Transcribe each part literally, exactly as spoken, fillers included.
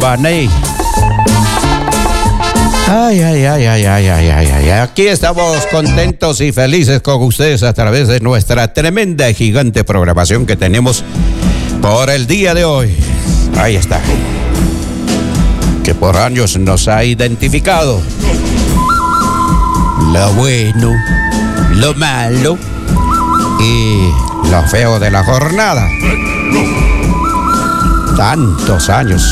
Panay. Ay, ay, ay, ay, ay, ay, ay, ay. Aquí estamos contentos y felices con ustedes a través de nuestra tremenda y gigante programación que tenemos por el día de hoy. Ahí está. Que por años nos ha identificado. Lo bueno, lo malo y lo feo de la jornada. Tantos años.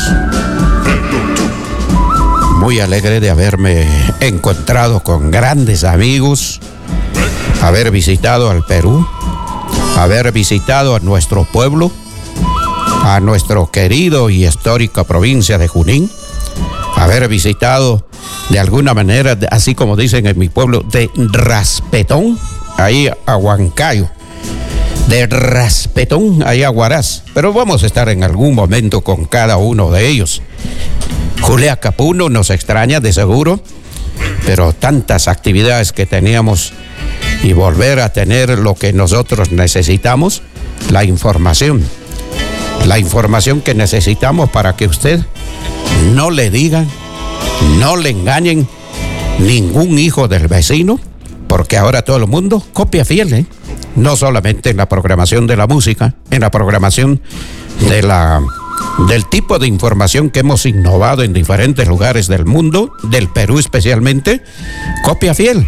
Muy alegre de haberme encontrado con grandes amigos, haber visitado al Perú, haber visitado a nuestro pueblo, a nuestro querido y histórica provincia de Junín, haber visitado de alguna manera, así como dicen en mi pueblo, de Raspetón, ahí a Huancayo, de Raspetón, ahí a Huaraz, pero vamos a estar en algún momento con cada uno de ellos. Julia Capuno nos extraña de seguro, pero tantas actividades que teníamos y volver a tener lo que nosotros necesitamos, la información, la información que necesitamos para que usted no le digan, no le engañen ningún hijo del vecino, porque ahora todo el mundo copia fiel, ¿eh? No solamente en la programación de la música, en la programación de la... del tipo de información que hemos innovado en diferentes lugares del mundo, del Perú especialmente, copia fiel.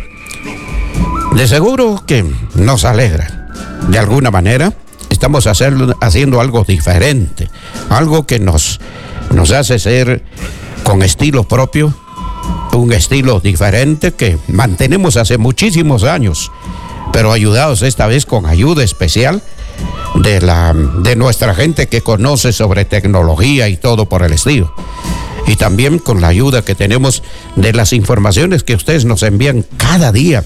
De seguro que nos alegra. De alguna manera, estamos hacerlo, haciendo algo diferente, algo que nos, nos hace ser con estilo propio, un estilo diferente que mantenemos hace muchísimos años, pero ayudados esta vez con ayuda especial de la de nuestra gente que conoce sobre tecnología y todo por el estilo, y también con la ayuda que tenemos de las informaciones que ustedes nos envían cada día,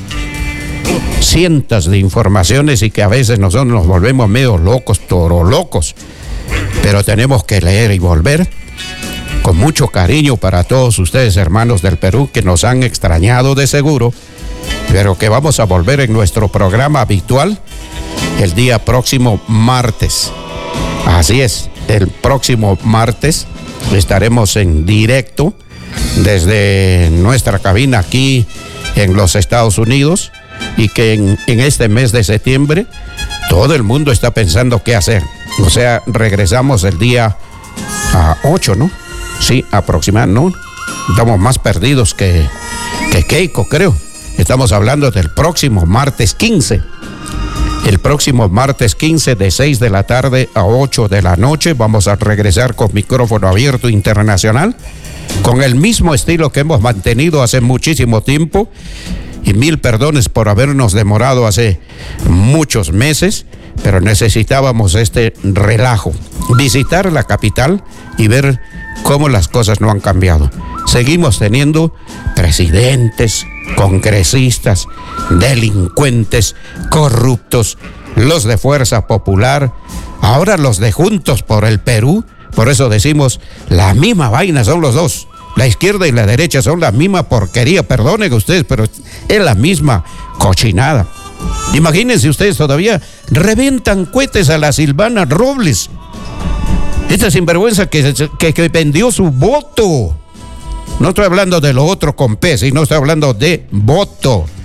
cientos de informaciones, y que a veces nosotros nos volvemos medio locos, toro locos, pero tenemos que leer y volver con mucho cariño para todos ustedes, hermanos del Perú, que nos han extrañado de seguro, pero que vamos a volver en nuestro programa habitual el día próximo martes. Así es, el próximo martes estaremos en directo desde nuestra cabina aquí en los Estados Unidos, y que en, en este mes de septiembre todo el mundo está pensando qué hacer. O sea, regresamos el día a ocho, ¿no? Sí, aproximadamente, ¿no? Estamos más perdidos que, que Keiko, creo. Estamos hablando del próximo martes quince. El próximo martes quince de seis de la tarde a ocho de la noche vamos a regresar con micrófono abierto internacional, con el mismo estilo que hemos mantenido hace muchísimo tiempo, y mil perdones por habernos demorado hace muchos meses, pero necesitábamos este relajo, visitar la capital y ver cómo las cosas no han cambiado. Seguimos teniendo presidentes, congresistas, delincuentes, corruptos, los de Fuerza Popular, ahora los de Juntos por el Perú. Por eso decimos, la misma vaina son los dos. La izquierda y la derecha son la misma porquería, perdonen ustedes, pero es la misma cochinada. Imagínense ustedes, todavía reventan cohetes a la Silvana Robles, esta sinvergüenza que, que, que vendió su voto. No estoy hablando de lo otro con P, sino estoy hablando de voto.